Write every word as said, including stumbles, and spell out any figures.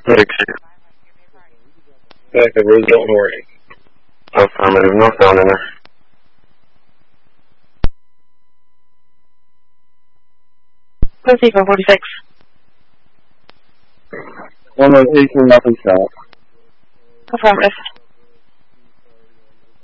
Back of Roosevelt and Oregon. Affirmative, northbound in there. Pacifico forty-six. one oh eight, nothing south. Affirmative.